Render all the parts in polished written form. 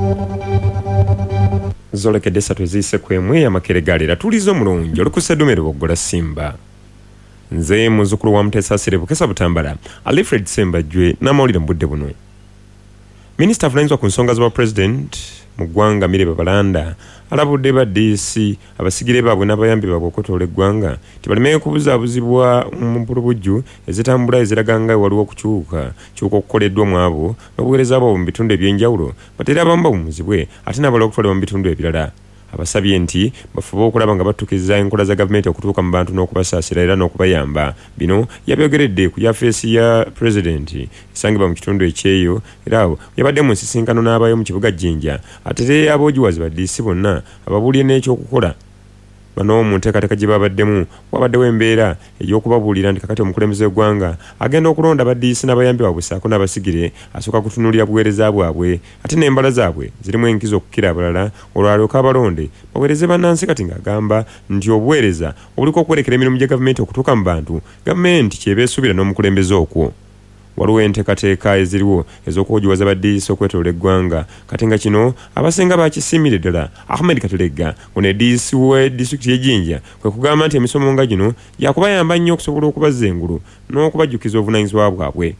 Zolekedde 3 eziyise ku emu ey'Amakeregalera tuliza omulungi olukusedumere Boggola Simba. Nze muzzukulu wa Muteesa Asire Bukesa Butambala Alfred Sembajjwe n'amawulire mu budde buno. Minisita avunaanyizibwa ku nsonga z'obwa President mu ggwanga Mirebe Balanda alabudde ba DC abasigire baabwe n'abayambi baabwe okutoola eggwanga tebalemeyo kubuzaabuzibwa mu mpulubujju ezitambula eziraga nga waliwo okukyuka okukoleddwa mu abo n'obuweereza bwabwe mu bitundu eby'enjawulo batera abamu bawumuzibwe ate n'abalala okutwalibwa mu bitundu ebirala. Abasabye nti bafube okulaba nga battukiza enkola za gavumenti okutuuka mu bantu n'okubasaasira era n'okubayamba. Bino yabyogeredde ku yafeesi ya Pulezidenti esangibwa mu kitundu ekyeyo era awo yabadde mu nsisinkano n'abayo mu kibuga Jjinja ate aboogiwazi ba DC bonna ababuulire n'ekyokukola. Bano mu nteekateeka gye babaddemu wabaddewo embeera ey'okubabuulira nti kakati omukulembeze w'eggwanga agenda okulonda ba DC n'abayambi baabwe ssaako n'abasigire asooka kutunuulira buweereza bwabwe ate n'embala zaabwe zirimu enkizo okukira abalala olwo alyoka abalonde baweereze bannansi kati ng'agamba nti obuweereza obuliko okwerekera emirimu gya gavumenti okutuuka mu bantu gavumenti kyebeesuubira n'omukulembeze okwo. Waliwo enteekateeka eziriwo ez'okwogiwaza ba DC okwetoola eggwanga kati nga kino abasinga bakisiimire ddala. Ahmed Katelega ono DC we disitulikiti y'Ejjinja kwe kugamba nti emisomo nga gino yakubayamba nnyo okusobola okubazza engulu n'okubajjukiza obuvunaanyizibwa bwabwe.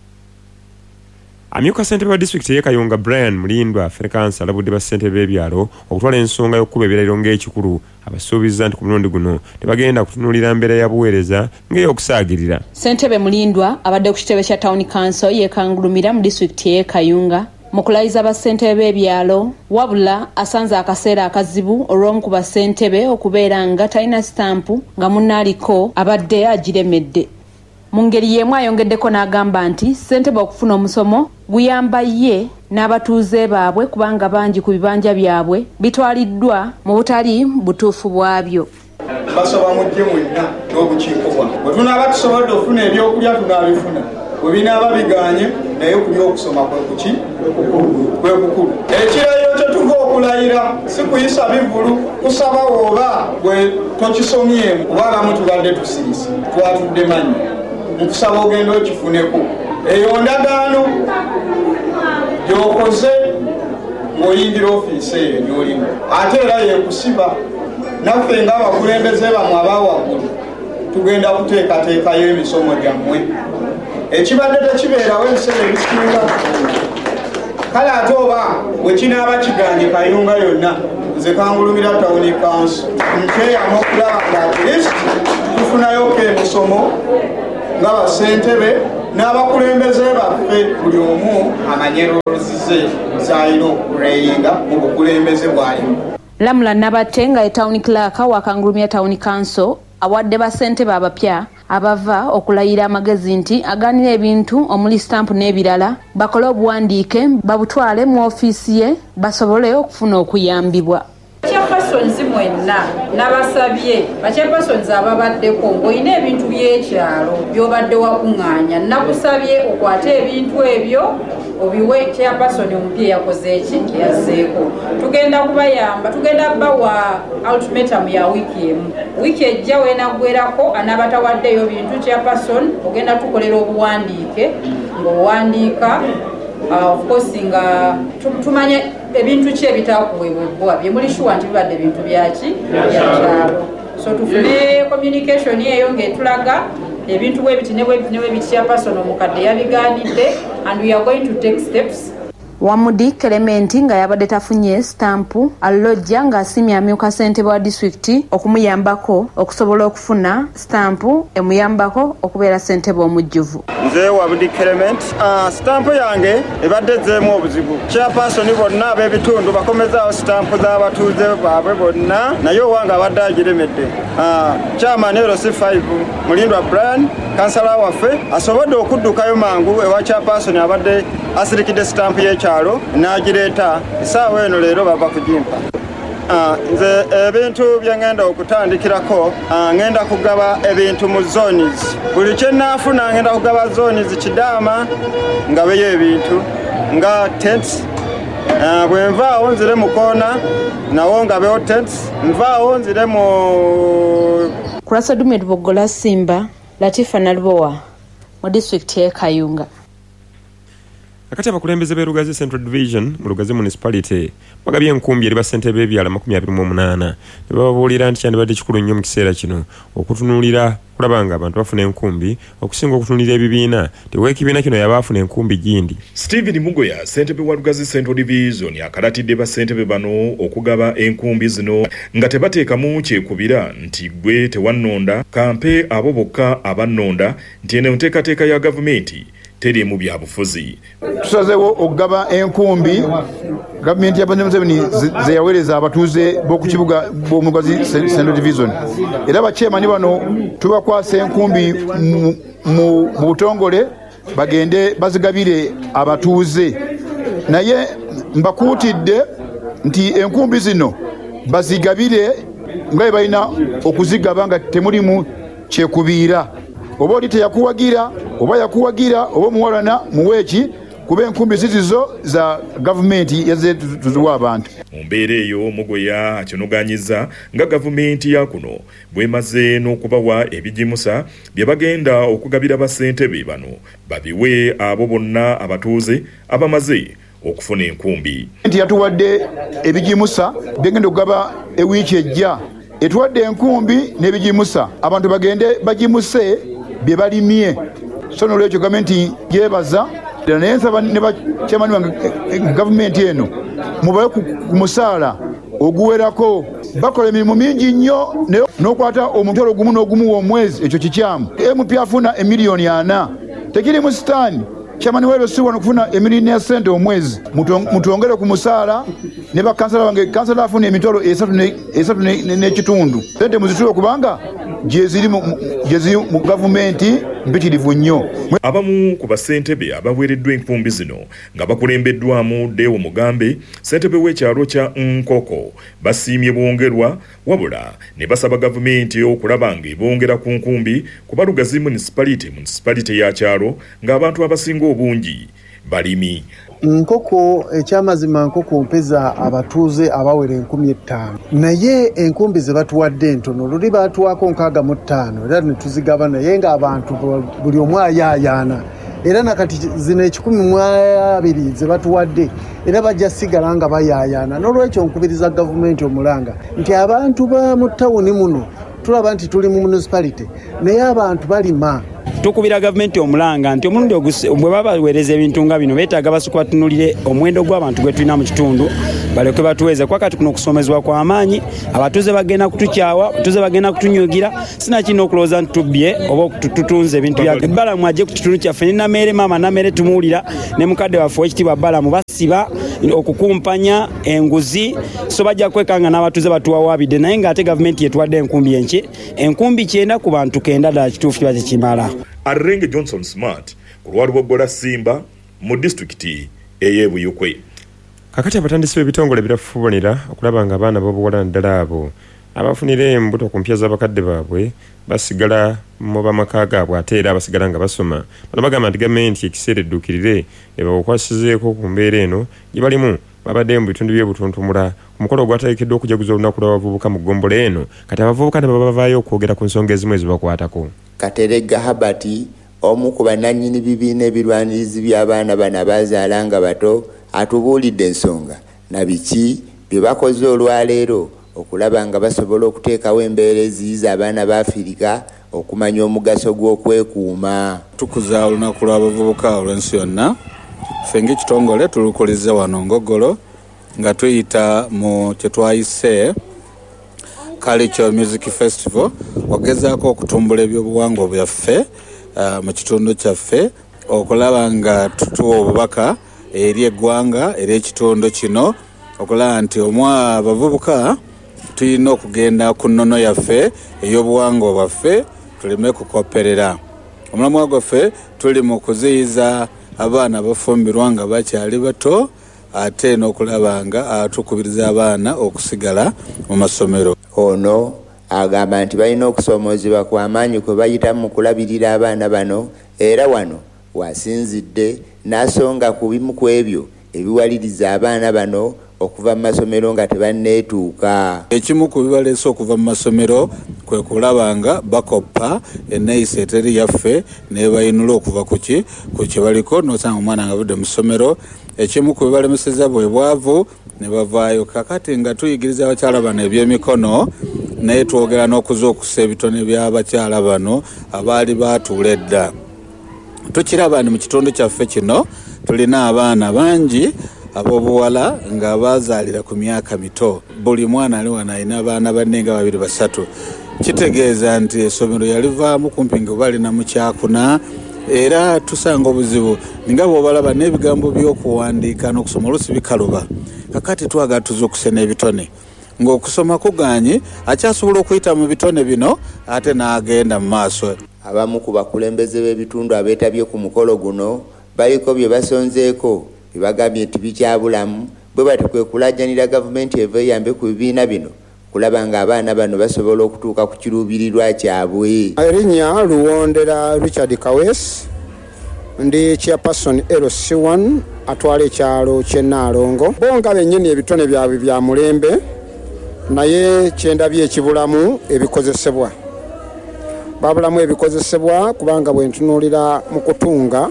Amyuka ssentebe wa disitulikiti y'e Kayunga Brian Mulindwa Frekansi alabudde bassentebe b'ebyalo okutwala ensonga y'okkuba ebirayiro ng'ekikulu abasuubiza nti ku mulundi guno tebagenda kutunuulira mbeera ya buweereza ng'ey'okusaagirira. Ssentebe Mulindwa abadde ku kitebe kya Town Council yeekangulumira mu disitulikiti y'e Kayunga mu kulayiza bassentebe b'ebyalo wabula asanze akaseera akazibu olw'omu ku bassentebe okubeera nga talina sitampu nga munnaaliko abadde agiremedde. Mu ngeri y'emu ayongeddeko n'agamba nti ssentebe okufuna omusomo guyamba ye n'abatuuze baabwe kubanga bangi ku bibanja byabwe bitwaliddwa mu butali butuufu bwabyo. Basaba mujje mwenna n'obukiiko bwabwe. Bwe tunaaba tusobodde okufuna ebyokulya tunaabifuna. Bwe binaaba biganye naye kulya okusoma kwe kukulu. Ekirayiro kye tuva okulayira si kuyisa bivulu kusaba oba bwe tokisomyemu kuba abamu tubadde tusirisi twatudde manyi. Nkusaba ogenda okifuneko. Eyo ndagaano gy'okoze ng'oyingira ofiisi eyo gy'olimu. Ate era yeekusiba naffe ng'abakulembeze bamwe abawaggulu tugenda kuteekateekayo emisomo gyammwe. Ekibadde tekibeerawo ebiseera ebisinga. Kale ate oba bwe kinaaba kiganye Kayunga yonna nze kangulumira Town Council nkeyama okulaba nga at least tufunayoko emisomo nga bassentebe n'abakulembeze baffe buli omu amanye rozize z'alina okuleyinga mu bukulembeze bwalimu. Lamula Nabatte nga ye Town Clerk wakangulumya Town Council awadde bassentebe abapya abava okulayira amagezi nti aganira ebintu omuli stampu n'ebirala bakole obuwandiike babutwale mu ofiisi ye basobole okufuna okuyambibwa. Chairpersons mwenna nabasabye bachairpersons ababaddeko ng'olina ebintu by'ekyalo by'obadde wakuŋŋaanya nakusabye okwate ebintu ebyo obiwe chairperson omupya yakoze eki yazzeeko. Tugenda kubayamba tugenda bawa ultimatum ya wiiki emu. Wiiki ejja weenaggwerako anaabatawaddeyo bintu chairperson ogenda tukolera obuwandiike ng'owandiika of course nga tumanya ebintu ki ebitakuweebwa bye muli shuwa nti bibadde bintu byaki byakyalo. So tufune communication eyo ng'etulaga ebintu bwe biti ne bwe biti chairperson omukadde yabigaanidde and we are going to take steps. Wamudi Clementi nga yabadde tafunye stampu alojja ng'asiimye amyuka ssentebe wa disitulikiti okumuyambako okusobola okufuna stampu emuyambako okubeera ssentebe omujjuvu. Nze Wamudi Clement stampu yange ebadde ezzeemu obuzibu. Chairperson bonna ab'ebitundu bakomezaawo stampu z'abatuuze baabwe bonna naye owange abadde agiremedde. Chairman LC5 Mulindwa Brian kansala waffe asobodde okuddukayo mangu ewa chairperson abadde asirikidde stampu y'ekyalo n'agireeta essaawa eno leero bava kugimpa. Nze ebintu bye ngenda okutandikirako ngenda kugaba ebintu mu zones. Buli kye nnaafuna ngenda kugaba zones Kidaama ngabeyo ebintu nga tents. Bwe nvaawo nzire mu koona nawo ngabeyo tents. Nvaawo nzire mu Kurasa Dume Boggola Simba, Latifa Nalubowa mu disitulikiti y'e Kayunga. Akati abakulembeze b'Erugazi Central Division mu Lugazi Municipality bagabye enkumbi eri bassentebe b'ebyalo 28 ne bababuulira nti kyandibadde kikulu nnyo mu kiseera kino okutunuulira kulaba nga abantu bafuna enkumbi okusinga okutunuulira ebibiina teweekibiina kino yabaafuna enkumbi gindi. Stephen Mugoya ssentebe wa Lugazi Central Division akalatidde bassentebe bano okugaba enkumbi zino nga tebateekamu kyekubira nti gwe tewannonda kampe abo bokka abannonda nti eno nteekateeka ya gavumenti teri mu byabufuzi. Tusazeewo okugaba enkumbi gavumenti ya Museveni ze yaweereza abatuuze b'oku kibuga b'Omugazi Central Division. Era bakyemani bano tubakwasa enkumbi mu butongole bagende bazigabire abatuuze. Naye mbakuutidde nti enkumbi zino bazigabire nga balina okuzigaba nga temulimu kyekubiira. Oba oli teyakuwagira oba yakuwagira oba muwalana muweeki kuba enkumbi zizo za gavumenti yazze tuziwa abantu. Mu mbeera eyo Mugoya akinoganyiza nga gavumenti ya kuno bwemaze n'okubawa ebijimusa bye bagenda okugabira bassentebe bano babiwe abo bonna abatuuze abamaze okufuna enkumbi. Nti yatuwadde ebijimusa byegenda okugaba ewiiki ejja, etuwadde enkumbi n'ebijimusa abantu bagende bagimuse bye balimye. So n'olwekyo gavumenti yeebaza naye nsaba ne bakyamani bange gavumenti eno mubawe ku musaala oguwerako. Bakola emirimu mingi nnyo n'okwata omutwalo gumu n'ogumu w'omwezi ekyo kikyamu. MP afuna emiliyoni 4 tekiri mu sitaani. Kyamani wero si wano kufuna emiliyoni ya sente omwezi. Mutwongere ku musaala ne bakansala bange kansala afuna emitwalo 3 n'ekitundu. Sente muzitule kubanga gyeziri mu gavumenti mpitirivu nnyo. Abamu ku bassentebe abaweereddwa enkumbi zino nga bakulembeddwamu Deo Mugambe ssentebe w'ekyalo kya Nkoko basiimye bwongerwa wabula ne basaba gavumenti okulaba nga ebongera ku nkumbi kuba Lugazi municipality ya kyalo ng'abantu abasinga obungi balimi. Nkoko ekyamazima Nkoko mpeza abatuuze abawera 15,000 naye enkumbi ze batuwadde ntono luli batuwako 65 era ne tuzigaba naye nga abantu buli omu ayaayaana era nakati zino 12 ze batuwadde era bajja sigala nga bayaayaana. N'olwekyo nkubiriza gavumenti omulanga nti abantu ba mu tawuni muno tulaba nti tuli mu municipality naye abantu balima. Tukubira gavumenti omulanga nti omulundi bwe babaweereza ebintu nga bino beetaaga basooka batunulire omuwendo gw'abantu gwe tulina mu kitundu baleke batuweeze kuba kati kuno okusomezebwa kw'amaanyi abatuuze bagenda kutukyawa abatuuze bagenda kutunyugira sinakirina okulowooza nti tubbye oba tutunze ebintu bya Balamu ajje ku kitundu kyaffe ne Namere maama Namere tumuwulira ne mukadde waffe ow'ekitiibwa Balamu basiba okukumpanya enguzi so bajja kwekanga n'abatuuze batuwawaabidde naye ng'ate gavumenti yetuwadde enkumbi 9 ku bantu 9 ddala kituufu kiba tekimala. Arrenge Johnson Smart ku lwali Boggola Simba mu disitulikiti ey'Ebuyukwe. Kakati abatandisi b'ebitongole birafubanira okulaba nga abaana b'obuwala naddala abo abafunira embuto ku mpya z'abakadde baabwe basigala mu bamaka gaabwe ate era basigala nga basoma. Bano bagamba nti gavumenti ekiseera edduukirire ebakwasizeeko ku mbeera eno gye balimu babadde mu bitundu by'ebutuntumula ku mukolo ogwateekeddwa okujaguza olunaku lw'abavubuka mu ggombolo eno kati abavubuka ne babavaayo okwogera ku nsonga ezimu ezibakwatako. Katerega Habati omu ku bannannyini bibiina ebirwanirizi by'abaana bano abazaala nga bato atubuulidde ensonga na biki bye bakoze olwaleero okulaba nga basobola okuteekawo embeera eziyiza abaana ba Afirika okumanya omugaso gw'okwekuuma. Tukuza olunaku lw'abavubuka olw'ensi yonna ffe ng'ekitongole tulukuliza wano Ngogolo nga tuyita mu kye twayise Culture Music Festival ogezaako okutumbula ebyobuwangwa byaffe mu kitundu kyaffe okulaba nga tutuwa obubaka eri eggwanga eri ekitundu kino okulaba nti abavubuka tulina okugenda ku nnono yaffe ey'obuwangwa bwaffe tuleme kukoperera. Omulamwa gwaffe tuli mu kuziyiza abaana bafumbirwa nga bakyali bato ate n'okulaba nga tukubiriza abaana okusigala mu masomero. Ono agamba nti balina okusomoozebwa kw'amaanyi kwe bayitamu mu kulabirira abaana bano era wano wasinzidde n'asonga ku bimu ku ebyo ebiwaliriza abaana bano okuva mu masomero nga tebanneetuuka. Ekimu ku bibaleese okuva mu masomero kwe kulaba nga bakoppa enneeyisa eteri yaffe ne bayinula okuva ku kye baliko n'osanga omwana nga avudde mu ssomero. Ekimu ku bibalemeseza bwe bwavu ne bavaayo. Kakati nga tuyigiriza abakyala bano ebyemikono naye twogera n'okuzuukusa ebitone by'abakyala bano abaali baatuula edda. Tukiraba ni mu kitundu kyaffe kino tulina abaana bangi ab'obuwala nga bazaalira ku myaka mito. Buli mwana ali wano alina abaana banne nga 2 3. Kitegeeza nti essomero yalivaamu kumpi nga bali na mu kyakuna. Era tusanga obuzibu nga bw'obalaba n'ebigambo by'okuwandiika n'okusoma oluusi bikaluba. Kakati twagala tuzuukuse n'ebitone ng'okusoma kuganye akyasobola okuyita mu bitone bino ate n'agenda mu maaso. Abamu ku bakulembeze b'ebitundu abeetabye ku mukolo guno baliko bye basonzeeko bye bagambye nti bikyabulamu bwe bati kwe kulajjanira gavumenti eva eyambe ku bibiina bino kulaba ng'abaana bano basobola okutuuka ku kiruubirirwa kyabwe. Erinnya Luwondera Richard Kawes, ndi chairperson LC1 atwala ekyalo ky'Ennaalongo. Bo nga bennyini ebitone byabwe bya mulembe naye kyendabye ekibulamu ebikozesebwa. Babulamu ebikozesebwa kubanga bwe ntunuulira mu kutunga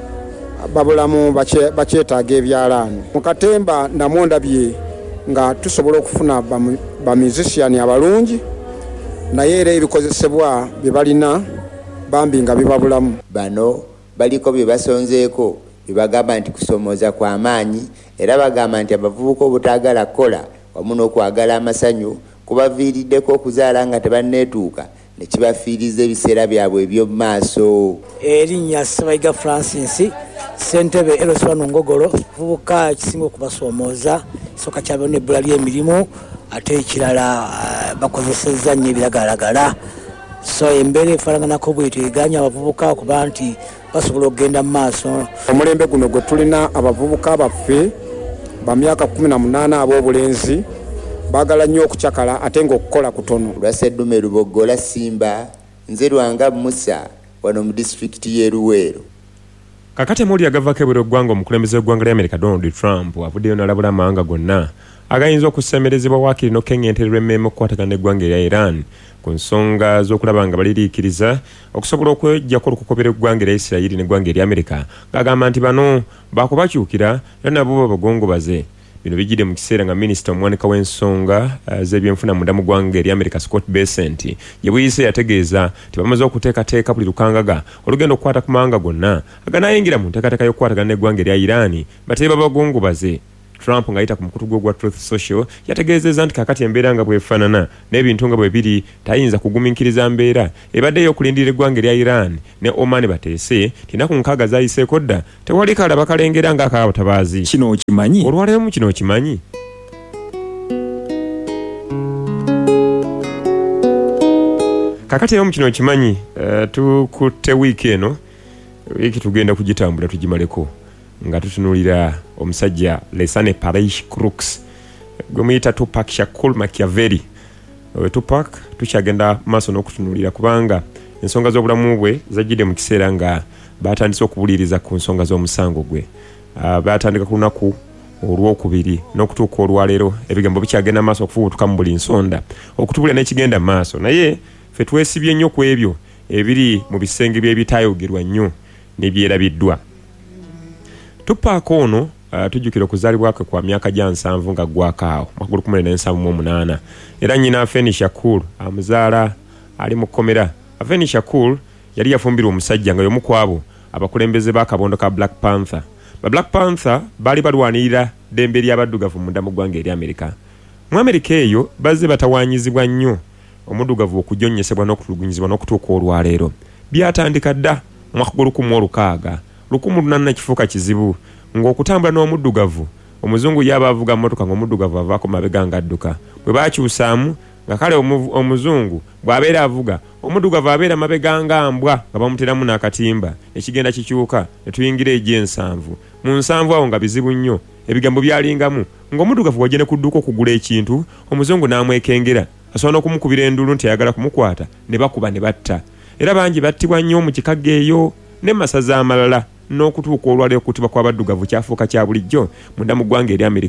babulamu bakyetaaga ebyalaani. Mu katemba namwo ndabye nga tusobola okufuna ba musician abalungi naye era ebikozesebwa bye balina bambi nga bibabulamu. Bano baliko bye basonzeeko bye bagamba nti kusomooza kwa maanyi era bagamba nti abavubuka obutaagala kukola wamu n'okwagala amasanyu kubaviiriddeko okuzaala nga tebanneetuuka ne kibafiiriza ebiseera byabwe eby'omu maaso. Erinnya Ssebayiga Francis, ssentebe LC1 Ngogoro. Vubuka kisinga okubasoomooza kisooka kyabyo n'ebbula ly'emirimu ate ekirala bakozesezza nnyo ebiragalagala. So embeera efaanaganako bwetyo eganya abavubuka okuba nti basobola okugenda mu maaso. Omulembe guno gwe tulina abavubuka baffe ba myaka 18 ab'obulenzi baagala nnyo okucakala ate ng'okukola kutono. Lwaseddume Luboggola Simba, nze Lwanga Musa wano mu disitulikiti y'e Luweero. Kakati amawulire agavaako ebweru eggwanga omukulembeze w'eggwanga ly'Amerika Donald Trump avuddeyo n'alabula amawanga gonna agayinza okusemerezebwa waakiri n'okkengentererwa emmeeme okukwatagana n'eggwanga erya Iran ku nsonga z'okulaba nga baliriikiriza okusobola okweggyako olukukobera eggwanga erya Isirayiri n'eggwanga erya Amerika ng'agamba nti bano baakubakyukira era nabo babagongobaze. Bino bijjidde mu kiseera nga minisita omuwanika w'ensonga z'ebyenfuna munda mu ggwanga erya Amerika Scott Bessent ye buyise yategeeza nti bamaze okuteekateeka buli lukangaga olugenda okukwata ku mawanga gonna aganayingira mu nteekateeka y'okukwatagana n'eggwanga erya Iran batebe babagongobaze. Trump ng'ayita ku mukutu gwe gwa Truth Social yategeezezza nti kakati embeera nga bwefaanana n'ebintu nga bwe biri tayinza kugumiikiriza mbeera ebadde y'okulindirira eggwanga erya Iran ne Oman bateese tinaku 6 zayiseeko dda tewali kalaba kalengera ng'akabutabaazi. Kino okimanyi? Olwaleero kino okimanyi? Kakati era mu kino okimanyi tukutte wiiki eno wiiki tugenda kugitambula tugimaleko nga tutunulira omusajja Lesane Parish Crooks gwe muyita Tupac Shakur Machiavelli. Tupac tukyagenda maaso n'okutunulira kubanga ensonga z'obulamu bwe zajjidde mu kiseera nga batandise okubuliriza ku nsonga z'omusango gwe. Batandika ku lunaku olwokubiri n'okutuuka olwaleero ebigambo bikyagenda maaso okufubutuka mu buli nsonda okutubulira n'ekigenda maaso naye ffe twesibye nnyo ku ebyo ebiri mu bisenge by'ebitaayogerwa nnyo n'ebyerabiddwa. Tupac ono tujjukira okuzaalibwa kwe kwa myaka gya 7 nga gwakaawo mwaka 1978 era nnyina Afeni Shakur amuzaala ali mu kkomera. Afeni Shakur yali yafumbirwa omusajja nga y'omu ku abo abakulembeze b'akabondo ka Black Panther. Ba Black Panther baali balwanirira ddembe ly'abaddugavu munda mu ggwanga erya Amerika. Mu Amerika eyo bazze batawaanyizibwa nnyo omuddugavu okujonnyesebwa n'okutulugunyizibwa n'okutuuka olwaleero. Byatandika dda mu mwaka 1860 1800 kifuuka kizibu ng'okutambula n'omuddugavu omuzungu yaba avuga mmotoka ng'omuddugavu avaako mabega ng'adduka. Bwe baakyusaamu nga kale omuzungu bw'abeera avuga omuddugavu abeera mabega ng'ambwa nga bamuteramu n'akatimba ekigenda kikyuka ne tuyingira egy'ensanvu. Mu nsanvu awo nga bizibu nnyo ebigambo byalingamu ng'omuddugavu wajja ne ku dduuka okugula ekintu omuzungu n'amwekengera asobola n'okumukubira enduulu nti ayagala kumukwata ne bakuba ne batta. Era bangi battibwa nnyo mu kikagga eyo ne masaza amalala n'okutuuka olwaleero okuttibwa kw'abaddugavu kyafuuka kya bulijjo munda mu ggwanga erya Amerika.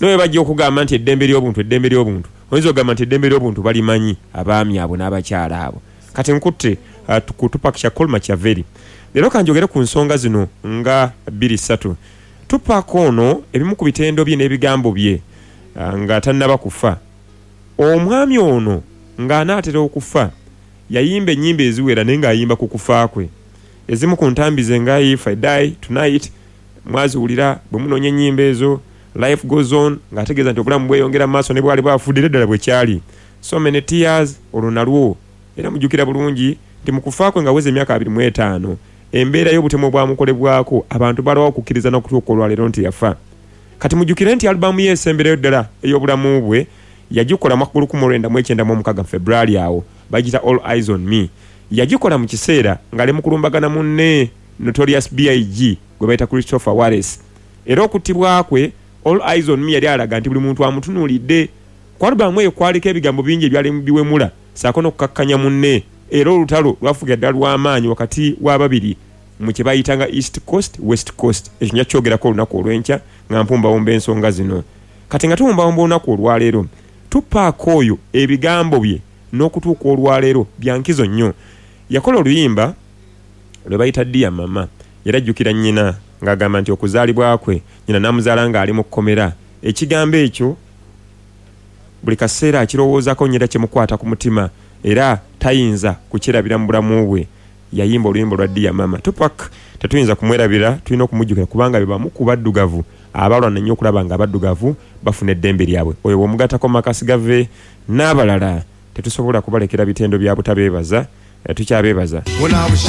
nowe bajja okugamba nti eddembe ly'obuntu oyinza okugamba nti eddembe ly'obuntu balimanyi abaami abo n'abakyala abo kati nkutte ku Tupac Shakur Machiavelli leero kanjogere ku nsonga zino nga 2-3 Tupac ono ebimu ku bitendo bye n'ebigambo bye nga tannaba kufa omwami ono ng'anaatera okufa yayimba ennyimba eziwera naye ng'ayimba ku kufa kwe ezimu ku ntambi ze nga If I Die Tonight mwaziwulira bwe munoonya ennyimba ezo Life Goes On ng'ategeeza nti obulamu bweyongera mu maaso ne bwali bwafudde ddala bwe kyali So Many Tears olunalwo era mujjukira bulungi nti mu kufa kwe nga weze emyaka 25 embeera y'obutemu bwamukolebwako abantu balawo okukkiriza n'okutuuka olwaleero nti yafa kati mujjukire nti alubamu yeesemberayo ddala ey'obulamu bwe yagikola mu 1996 February awo bagita All Eyes on Me yagikola mu kiseera ng'ali mu kulumbagana munne Notorious B.I.G. gwe bayita Christopher Wallace era okuttibwa kwe All Eyes on Me yali alaga nti buli muntu amutunuulidde ku alubamu eyo kwaliko ebigambo bingi ebyali biwemula saako n'okukakkanya munne era olutalo lwafuga ddala lw'amaanyi wakati w'ababiri mu kye bayitanga East Coast West Coast ekyo nyakyogerako olunaku olw'enkya nga mpumbawomba ensonga zino kati nga tuwumbawomba olunaku olwaleero Tupac oyo ebigambo bye n'okutuuka olwaleero byankizo nnyo yakola oluyimba lwe bayita Dear Mama yarajjukira nnyina ng'agamba nti okuzaalibwa kwe nnyina n'amuzaala ng'ali mu kkomera ekigambo ekyo buli kaseera akirowoozaako nnyina kimukwata ku mutima era tayinza kukirabira mu bulamu bwe yayimba oluyimba lwa Dear Mama Tupac tetuyinza kumwerabira tulina okumujjukira kubanga be bamu ku baddugavu abalwana nnyo okulaba nga abaddugavu bafuna eddembe lyabwe oyo bw'omugattako Makasi Gave n'abalala tetusobola kubalekera bitendo bya butabeebaza tukyabeebaza